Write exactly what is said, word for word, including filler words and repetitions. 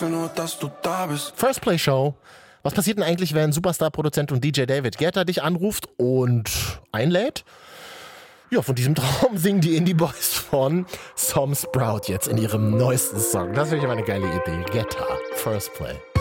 will nur, dass du da bist. First Play Show. Was passiert denn eigentlich, wenn Superstar-Produzent und D J David Guetta dich anruft und einlädt? Ja, von diesem Traum singen die Indie Boys von Tom Sprout jetzt in ihrem neuesten Song. Das ist wirklich eine geile Idee. Guetta, First Play.